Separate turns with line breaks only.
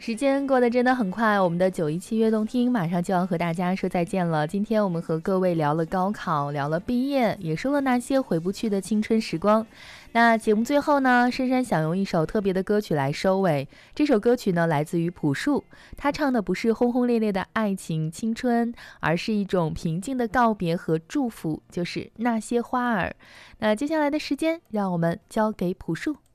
时间过得真的很快，我们的917悦动听马上就要和大家说再见了。今天我们和各位聊了高考，聊了毕业，也说了那些回不去的青春时光。那节目最后呢，珊珊想用一首特别的歌曲来收尾。这首歌曲呢，来自于朴树，他唱的不是轰轰烈烈的爱情青春，而是一种平静的告别和祝福，就是那些花儿。那接下来的时间，让我们交给朴树。